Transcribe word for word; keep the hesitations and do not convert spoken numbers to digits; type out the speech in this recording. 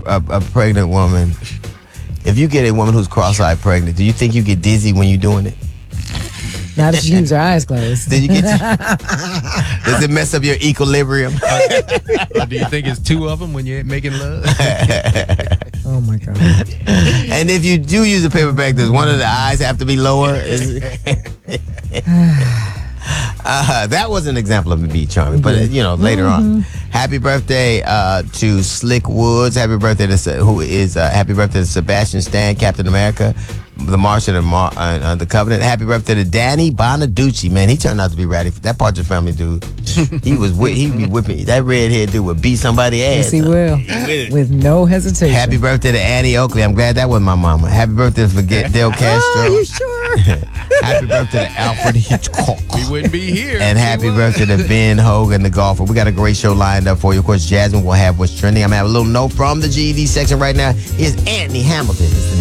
a, a pregnant woman, if you get a woman who's cross-eyed pregnant, do you think you get dizzy when you're doing it? Not if you use your eyes closed. Did you get? Does it mess up your equilibrium? Or do you think it's two of them when you're making love? Oh my God. And if you do use a paper bag, does one of the eyes have to be lower? Uh, that was an example of me being charming, but uh, you know, later mm-hmm. on. Happy birthday uh, to Slick Woods. Happy birthday to who is uh, happy birthday to Sebastian Stan, Captain America, the Martian and Mar- uh, uh, the Covenant. Happy birthday to Danny Bonaducci. Man, he turned out to be ratty. That Partridge Family dude. He was whi- he be whipping. That redhead dude would beat somebody's ass. Yes, he will. He with no hesitation. Happy birthday to Annie Oakley. I'm glad that wasn't my mama. Happy birthday to Fidel Castro. Oh, you sure? Happy birthday to Alfred Hitchcock. We wouldn't be here. And happy birthday to Ben Hogan, the golfer. We got a great show lined up for you. Of course, Jasmine will have what's trending. I'm going to have a little note from the G E D section right now. Here's Anthony Hamilton. It's the